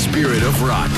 spirit of rock.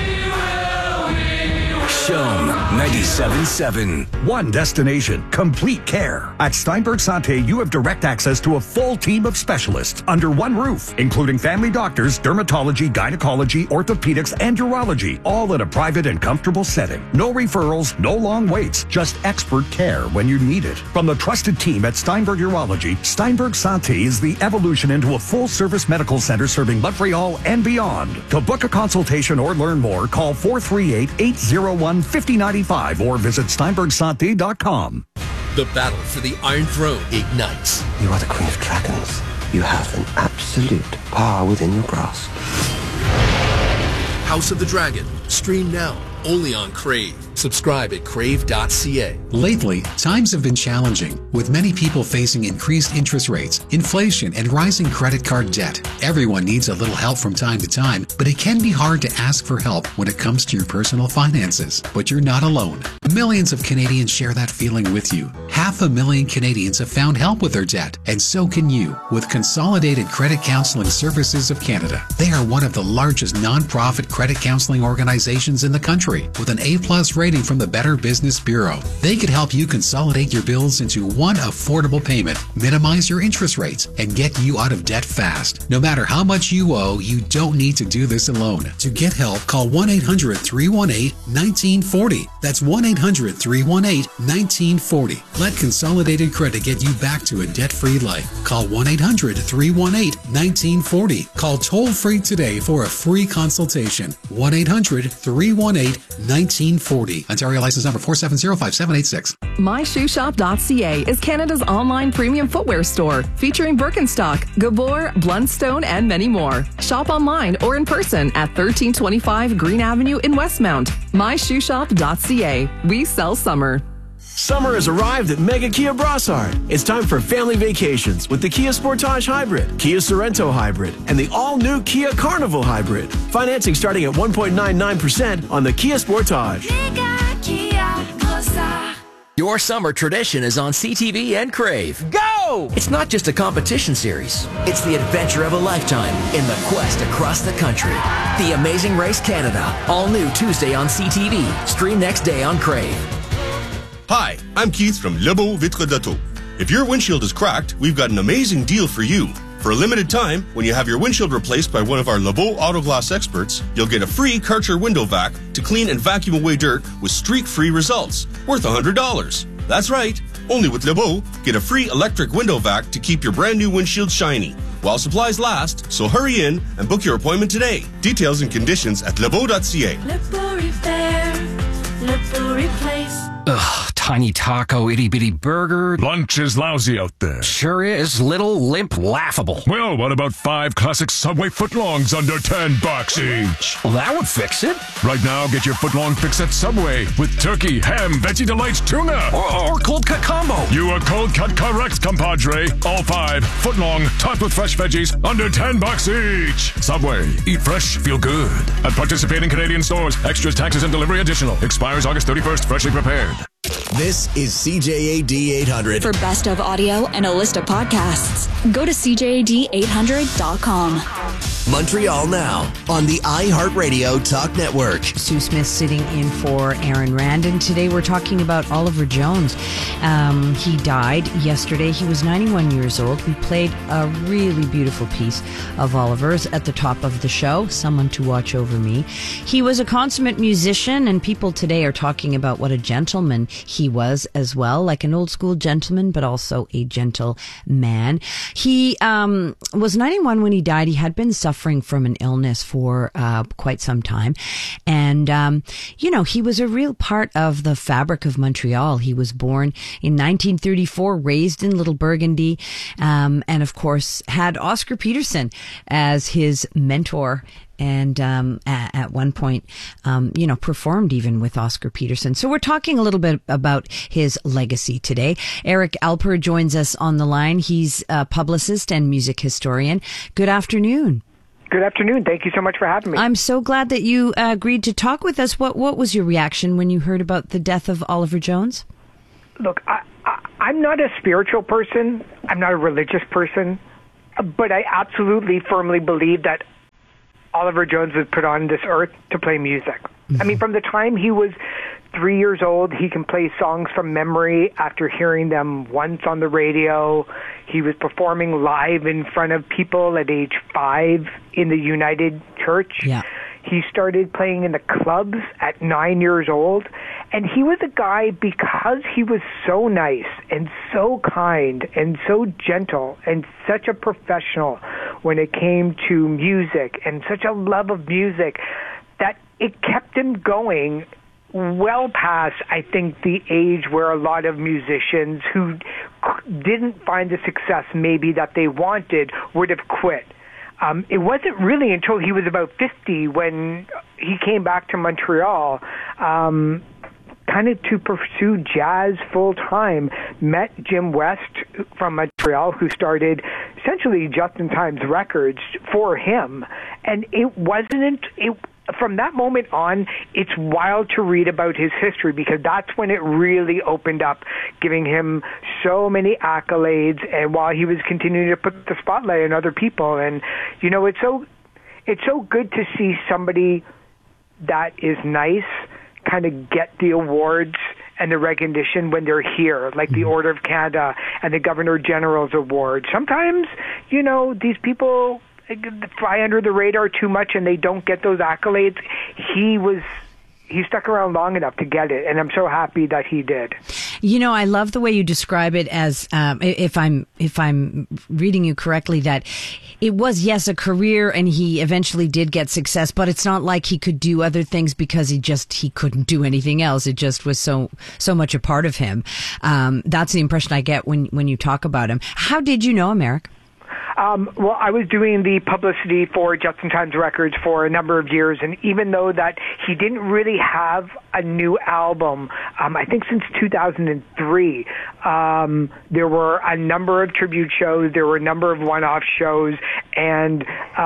Shome 97.7. One destination, complete care. At Steinberg Santé, you have direct access to a full team of specialists under one roof, including family doctors, dermatology, gynecology, orthopedics, and urology, all in a private and comfortable setting. No referrals, no long waits, just expert care when you need it. From the trusted team at Steinberg Urology, Steinberg Santé is the evolution into a full-service medical center serving Montreal and beyond. To book a consultation or learn more, call 438-801-5095 or visit SteinbergSanté.com. The battle for the Iron Throne ignites. You are the Queen of Dragons. You have an absolute power within your grasp. House of the Dragon. Stream now, only on Crave. Subscribe at crave.ca. Lately, times have been challenging, with many people facing increased interest rates, inflation, and rising credit card debt. Everyone needs a little help from time to time, but it can be hard to ask for help when it comes to your personal finances. But you're not alone. Millions of Canadians share that feeling with you. 500,000 Canadians have found help with their debt, and so can you with Consolidated Credit Counseling Services of Canada. They are one of the largest non-profit credit counseling organizations in the country, with an A+ rating from the Better Business Bureau. They could help you consolidate your bills into one affordable payment, minimize your interest rates, and get you out of debt fast. No matter how much you owe, you don't need to do this alone. To get help, call 1-800-318-1940. That's 1-800-318-1940. Let Consolidated Credit get you back to a debt-free life. Call 1-800-318-1940. Call toll-free today for a free consultation. 1-800-318-1940. Ontario license number 4705786. MyShoeShop.ca is Canada's online premium footwear store, featuring Birkenstock, Gabor, Blundstone, and many more. Shop online or in person at 1325 Green Avenue in Westmount. MyShoeShop.ca. We sell summer. Summer has arrived at Mega Kia Brossard. It's time for family vacations with the Kia Sportage Hybrid, Kia Sorento Hybrid, and the all-new Kia Carnival Hybrid. Financing starting at 1.99% on the Kia Sportage. Mega Kia Brossard. Your summer tradition is on CTV and Crave. Go! It's not just a competition series. It's the adventure of a lifetime in the quest across the country. The Amazing Race Canada. All new Tuesday on CTV. Stream next day on Crave. Hi, I'm Keith from Lebeau Vitre d'Auto. If your windshield is cracked, we've got an amazing deal for you. For a limited time, when you have your windshield replaced by one of our Lebeau Auto Glass experts, you'll get a free Karcher window vac to clean and vacuum away dirt with streak-free results, worth $100. That's right. Only with Lebeau, get a free electric window vac to keep your brand new windshield shiny while supplies last, so hurry in and book your appointment today. Details and conditions at lebeau.ca. Lebeau Repair, Lebeau Replace. Ugh, tiny taco, itty-bitty burger. Lunch is lousy out there. Sure is. Little, limp, laughable. Well, what about 5 classic Subway footlongs under $10 each? Well, that would fix it. Right now, get your footlong fix at Subway with turkey, ham, Veggie Delights, tuna. Or cold cut combo. You are cold cut correct, compadre. All 5 footlong, topped with fresh veggies, under $10 each. Subway. Eat fresh, feel good. At participating Canadian stores. Extras, taxes, and delivery additional. Expires August 31st. Freshly prepared. This is CJAD 800. For best of audio and a list of podcasts, go to CJAD800.com. Montreal Now on the iHeartRadio Talk Network. Sue Smith sitting in for Aaron Randon. Today we're talking about Oliver Jones. He died yesterday. He was 91 years old. We played a really beautiful piece of Oliver's at the top of the show, Someone to Watch Over Me. He was a consummate musician, and people today are talking about what a gentleman he was as well, like an old school gentleman, but also a gentle man. He was 91 when he died. He had been suffering from an illness for quite some time. And, he was a real part of the fabric of Montreal. He was born in 1934, raised in Little Burgundy, and of course had Oscar Peterson as his mentor. And at one point, performed even with Oscar Peterson. So we're talking a little bit about his legacy today. Eric Alper joins us on the line. He's a publicist and music historian. Good afternoon. Good afternoon. Thank you so much for having me. I'm so glad that you agreed to talk with us. What was your reaction when you heard about the death of Oliver Jones? Look, I'm not a spiritual person. I'm not a religious person. But I absolutely firmly believe that Oliver Jones was put on this earth to play music. I mean, from the time he was 3 years old, he can play songs from memory after hearing them once on the radio. He was performing live in front of people at age 5 in the United Church. Yeah. He started playing in the clubs at 9 years old. And he was a guy, because he was so nice and so kind and so gentle and such a professional when it came to music and such a love of music, that it kept him going well past, I think, the age where a lot of musicians who didn't find the success maybe that they wanted would have quit. It wasn't really until he was about 50 when he came back to Montreal, kind of to pursue jazz full time, met Jim West from Montreal, who started essentially Just in Time's Records for him. And it wasn't, from that moment on, it's wild to read about his history, because that's when it really opened up, giving him so many accolades, and while he was continuing to put the spotlight on other people. And, you know, it's so good to see somebody that is nice kind of get the awards and the recognition when they're here, like the Order of Canada and the Governor General's Award. Sometimes, you know, these people fly under the radar too much and they don't get those accolades. He stuck around long enough to get it, and I'm so happy that he did. You know, I love the way you describe it as, if I'm reading you correctly, that it was, yes, a career, and he eventually did get success, but it's not like he could do other things because he couldn't do anything else. It just was so much a part of him. That's the impression I get when you talk about him. How did you know him, Eric? Well, I was doing the publicity for Just in Time's Records for a number of years, and even though that he didn't really have a new album, I think since 2003, there were a number of tribute shows, there were a number of one-off shows, and,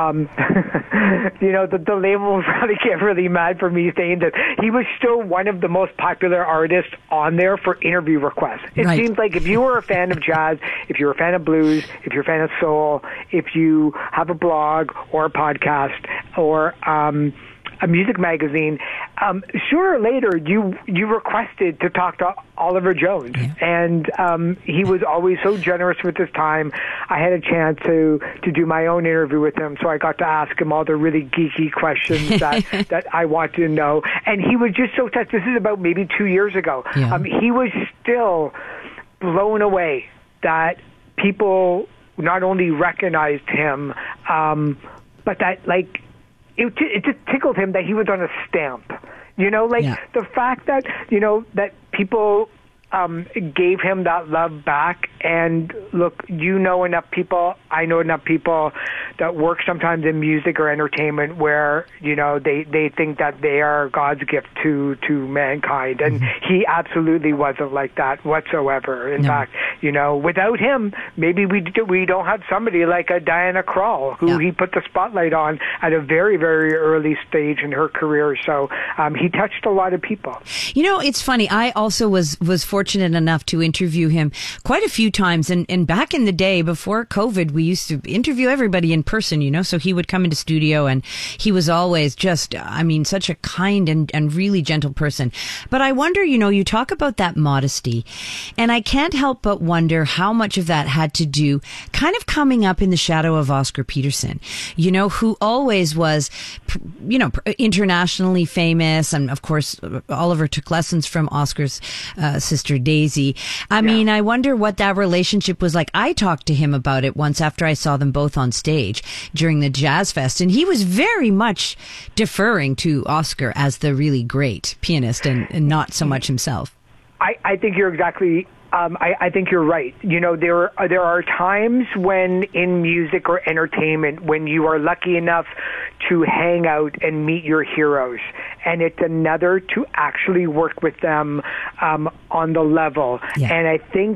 you know, the label probably get really mad for me saying that he was still one of the most popular artists on there for interview requests. It seems like if you were a fan of jazz, if you're a fan of blues, if you're a fan of soul, if you have a blog or a podcast or a music magazine, sooner or later you requested to talk to Oliver Jones. Yeah. And he was always so generous with his time. I had a chance to do my own interview with him, so I got to ask him all the really geeky questions that I wanted to know. And he was just so touched. This is about maybe 2 years ago. Yeah. He was still blown away that people not only recognized him, but that, like, it just tickled him that he was on a stamp. You know, like, the fact that, you know, that people gave him that love back. And look, you know enough people, I know enough people that work sometimes in music or entertainment where, you know, they think that they are God's gift to mankind. And he absolutely wasn't like that whatsoever. In fact, you know, without him, maybe we don't have somebody like a Diana Krall, who he put the spotlight on at a very, very early stage in her career. So he touched a lot of people. You know, it's funny. I also was fortunate enough to interview him quite a few times. And back in the day, before COVID, we used to interview everybody in person, you know, so he would come into studio and he was always just, I mean, such a kind and really gentle person. But I wonder, you know, you talk about that modesty, and I can't help but wonder how much of that had to do kind of coming up in the shadow of Oscar Peterson, you know, who always was, you know, internationally famous. And of course, Oliver took lessons from Oscar's sister Daisy. I mean, I wonder what that relationship was like. I talked to him about it once after I saw them both on stage during the Jazz Fest, and he was very much deferring to Oscar as the really great pianist and not so much himself. I think you're exactly I think you're right. You know, there are times when in music or entertainment when you are lucky enough to hang out and meet your heroes, and it's another to actually work with them on the level. Yeah. And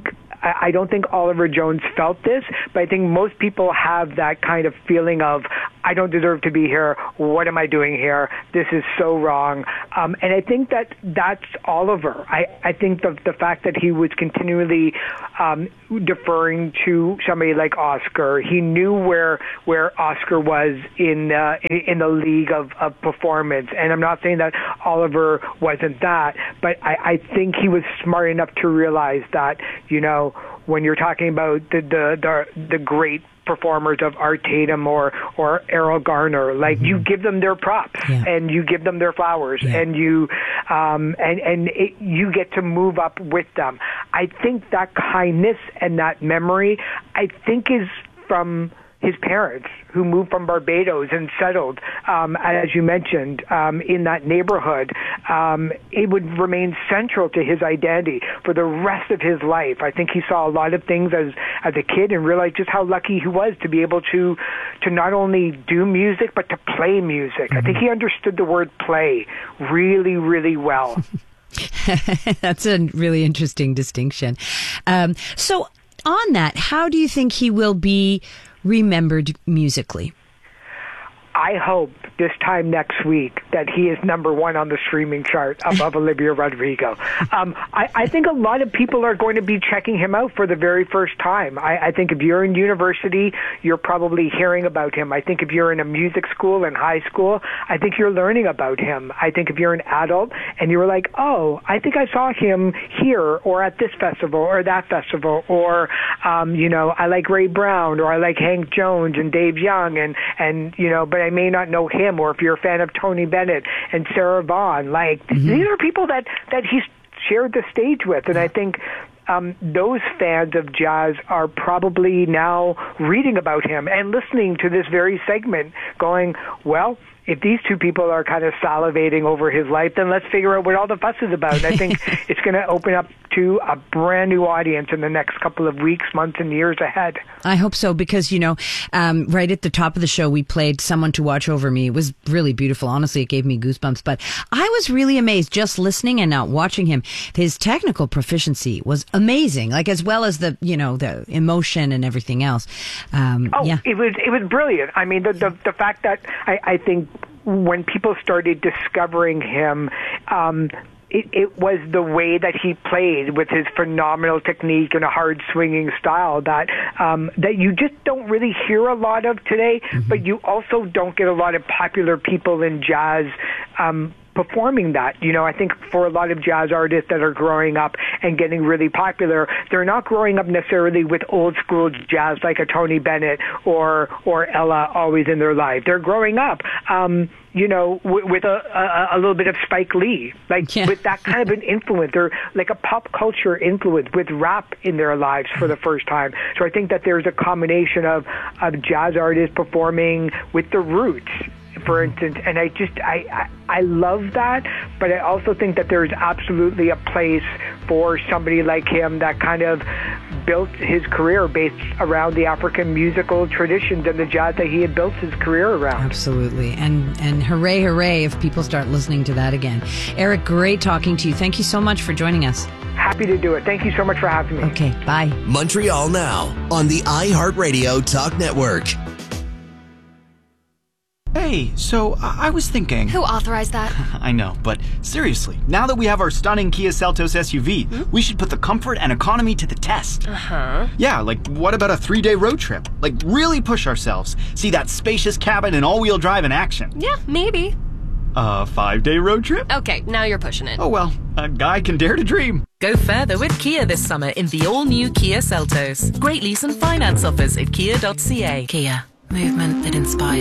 I don't think Oliver Jones felt this, but I think most people have that kind of feeling of, I don't deserve to be here. What am I doing here? This is so wrong. And I think that's Oliver. I think the fact that he was continually deferring to somebody like Oscar, he knew where Oscar was in the league of performance. And I'm not saying that Oliver wasn't that, but I think he was smart enough to realize that, when you're talking about the great performers of Art Tatum or Errol Garner, like you give them their props and you give them their flowers and you you get to move up with them. I think that kindness and that memory, I think, is from his parents, who moved from Barbados and settled, as you mentioned, in that neighborhood. It would remain central to his identity for the rest of his life. I think he saw a lot of things as a kid and realized just how lucky he was to be able to not only do music, but to play music. I think he understood the word play really, really well. That's a really interesting distinction. So on that, how do you think he will be remembered musically? I hope this time next week that he is number one on the streaming chart above Olivia Rodrigo. I think a lot of people are going to be checking him out for the very first time. I think if you're in university, you're probably hearing about him. I think if you're in a music school in high school, I think you're learning about him. I think if you're an adult and you're like, oh, I think I saw him here or at this festival or that festival, or, I like Ray Brown, or I like Hank Jones and Dave Young, and but I may not know him, or if you're a fan of Tony Bennett and Sarah Vaughan, these are people that he's shared the stage with. And I think those fans of jazz are probably now reading about him and listening to this very segment going, well, if these two people are kind of salivating over his life, then let's figure out what all the fuss is about. And I think it's going to open up to a brand new audience in the next couple of weeks, months, and years ahead. I hope so, because, right at the top of the show, we played Someone to Watch Over Me. It was really beautiful. Honestly, it gave me goosebumps. But I was really amazed just listening and now watching him. His technical proficiency was amazing, as well as the emotion and everything else. It was brilliant. I mean, the fact that I think when people started discovering him, it was the way that he played with his phenomenal technique and a hard swinging style that you just don't really hear a lot of today, but you also don't get a lot of popular people in jazz performing that. I think for a lot of jazz artists that are growing up and getting really popular, they're not growing up necessarily with old school jazz like a Tony Bennett or Ella always in their life. They're growing up with a little bit of Spike Lee, with that kind of an influence, or like a pop culture influence with rap in their lives for the first time. So I think that there's a combination of jazz artists performing with the roots, for instance, and I love that, but I also think that there's absolutely a place for somebody like him that kind of built his career based around the African musical traditions and the jazz that he had built his career around. Absolutely. And hooray if people start listening to that again. Eric, great talking to you. Thank you so much for joining us. Happy to do it. Thank you so much for having me. Okay, bye. Montreal Now on the iHeartRadio Talk Network. Hey, so I was thinking... Who authorized that? I know, but seriously, now that we have our stunning Kia Seltos SUV, we should put the comfort and economy to the test. Uh-huh. Yeah, what about a 3-day road trip? Really push ourselves. See that spacious cabin and all-wheel drive in action. Yeah, maybe. A 5-day road trip? Okay, now you're pushing it. Oh well, a guy can dare to dream. Go further with Kia this summer in the all-new Kia Seltos. Great lease and finance offers at kia.ca. Kia, movement that inspires.